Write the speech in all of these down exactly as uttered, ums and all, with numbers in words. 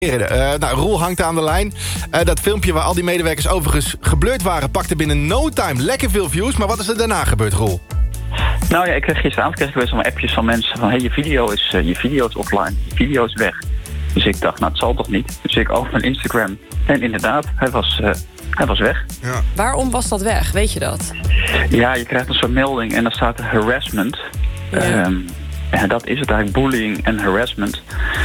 Uh, nou, Roel hangt aan de lijn. Uh, dat filmpje waar al die medewerkers overigens geblurred waren... pakte binnen no time lekker veel views. Maar wat is er daarna gebeurd, Roel? Nou ja, ik kreeg gisteravond kreeg ik best wel appjes van mensen van... hé, hey, je video is uh, je video is offline, je video is weg. Dus ik dacht, nou, het zal toch niet? Dus ik open mijn Instagram en inderdaad, hij was, uh, hij was weg. Ja. Waarom was dat weg? Weet je dat? Ja, je krijgt een soort melding en dan staat er harassment. Ja. Um, en dat is het eigenlijk, bullying en harassment.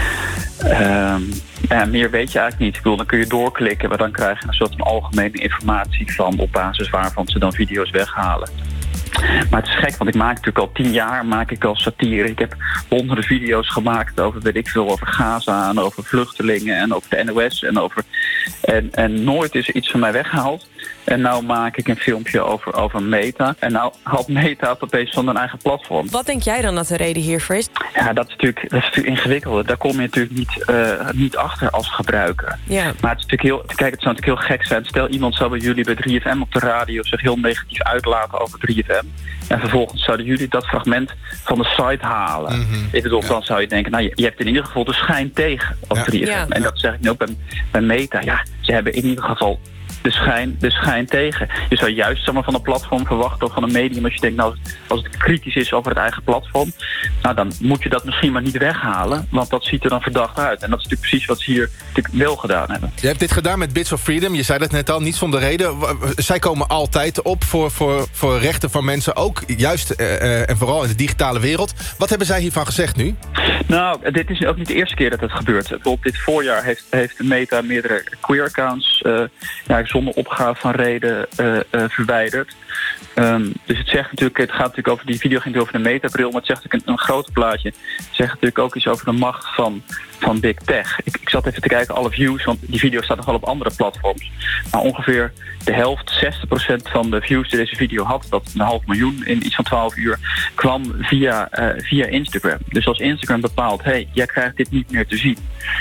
Um, ja, meer weet je eigenlijk niet. Ik bedoel, dan kun je doorklikken, maar dan krijg je een soort van algemene informatie van... op basis waarvan ze dan video's weghalen. Maar het is gek, want ik maak natuurlijk al tien jaar maak ik al satire. Ik heb honderden video's gemaakt over, weet ik veel, over Gaza en over vluchtelingen en over de N O S. En, over, en, en nooit is er iets van mij weggehaald. En nou maak ik een filmpje over, over Meta. En nou haalt Meta het opeens van hun eigen platform. Wat denk jij dan dat de reden hiervoor is? Ja, dat is natuurlijk, dat is natuurlijk ingewikkeld. Daar kom je natuurlijk niet, uh, niet achter als gebruiker. Ja. Maar het is natuurlijk heel, kijk, het zou natuurlijk heel gek zijn. Stel, iemand zou bij jullie bij drie F M op de radio zich heel negatief uitlaten over drie F M. En vervolgens zouden jullie dat fragment van de site halen. Mm-hmm. Ik bedoel, ja. Dan zou je denken, nou, je, je hebt in ieder geval de schijn tegen op ja. drie F M. Ja. En dat zeg ik nu ook bij, bij Meta. Ja, ze hebben in ieder geval de schijn, de schijn tegen. Je zou juist zeg maar, van een platform verwachten of van een medium... als je denkt, nou, als het kritisch is over het eigen platform... nou, dan moet je dat misschien maar niet weghalen... want dat ziet er dan verdacht uit. En dat is natuurlijk precies wat ze hier natuurlijk wel gedaan hebben. Je hebt dit gedaan met Bits of Freedom. Je zei dat net al, niet zonder reden. Zij komen altijd op voor, voor, voor rechten van mensen... ook juist uh, uh, en vooral in de digitale wereld. Wat hebben zij hiervan gezegd nu? Nou, dit is ook niet de eerste keer dat het gebeurt. Bijvoorbeeld dit voorjaar heeft, heeft Meta meerdere queer-accounts... Uh, ja, zonder opgave van reden uh, uh, verwijderd. Um, dus het zegt natuurlijk, het gaat natuurlijk over die video ging over de Meta-bril, maar het zegt natuurlijk een, een groot plaatje. Het zegt natuurlijk ook iets over de macht van, van Big Tech. Ik, ik zat even te kijken, alle views, want die video staat nog wel op andere platforms. Maar ongeveer de helft, zestig procent van de views die deze video had, dat een half miljoen in iets van twaalf uur, kwam via, uh, via Instagram. Dus als Instagram bepaalt, hé, hey, jij krijgt dit niet meer te zien,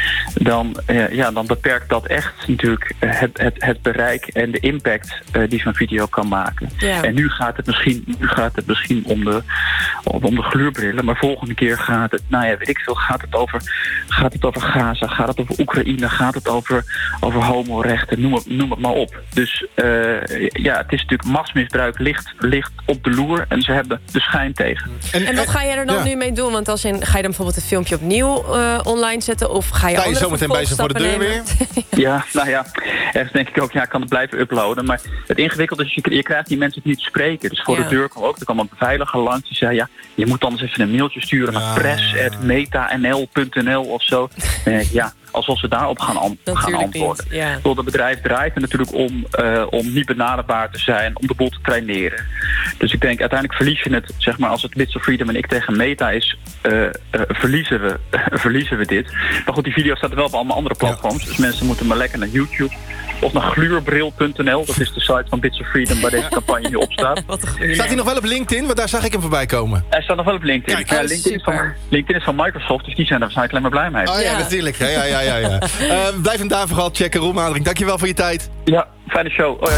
dan, uh, ja, dan beperkt dat echt natuurlijk het, het, het bereik en de impact uh, die zo'n video kan maken. Ja. En nu gaat het misschien, nu gaat het misschien om de, om de gluurbrillen, maar volgende keer gaat het, nou ja, weet ik veel, gaat het over, gaat het over Gaza, gaat het over Oekraïne, gaat het over, over homorechten, noem het, noem het maar op. Dus uh, ja, het is natuurlijk machtsmisbruik ligt, ligt op de loer en ze hebben de schijn tegen. En, en wat ga je er dan ja. nu mee doen? Want als in, ga je dan bijvoorbeeld het filmpje opnieuw uh, online zetten of ga je, je andere zometeen bij ze voor de deur nemen? Weer? Ja, nou ja, ergens denk ik ook, ja, ik kan het blijven uploaden, maar het ingewikkelde is, je, je krijgt die mensen niet spreken. Dus voor ja. de deur kwam ook, er kwam een beveiliger langs die zei, ja, je moet anders even een mailtje sturen naar ja. press at metanl punt n l of zo. Uh, ja, alsof ze daarop gaan, an- gaan antwoorden. Ja. Het bedrijf draait er natuurlijk om, uh, om niet benaderbaar te zijn, om de boel te traineren. Dus ik denk, uiteindelijk verlies je het, zeg maar, als het Bits of Freedom en ik tegen Meta is, uh, uh, verliezen, we, uh, verliezen we dit. Maar goed, die video staat er wel op allemaal andere platforms, ja. dus mensen moeten maar lekker naar YouTube of naar gluurbril punt n l. Dat is de site van Bits of Freedom waar deze campagne nu op staat. Staat hij nog wel op LinkedIn? Want daar zag ik hem voorbij komen. Hij staat nog wel op LinkedIn. Ja, ja, LinkedIn, is van, LinkedIn is van Microsoft, dus die zijn er waarschijnlijk alleen maar blij mee. Oh ja, ja. natuurlijk. Ja, ja, ja, ja, ja. uh, blijf hem daar vooral checken. Roel Madering, dankjewel voor je tijd. Ja, fijne show. Hoi, hoi.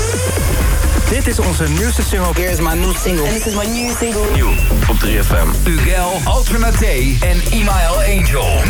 Dit is onze nieuwste single. Here's my new single. And this is my new single. Nieuw op drie F M. Ugel, Alternate en Email Angel.